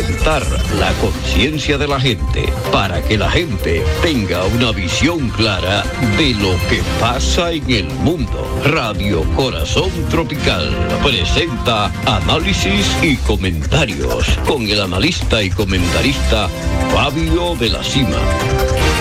calentar la conciencia de la gente, para que la gente tenga una visión clara de lo que pasa en el mundo. Radio Corazón Tropical presenta análisis y comentarios con el analista y comentarista Fabio de la Cima.